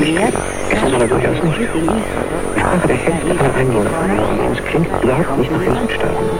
Möglichkeit ist das aber durchaus nicht. Sprache der Hälfte aller Einwohner von Norden aus klingt überhaupt nicht nach den Südstaaten.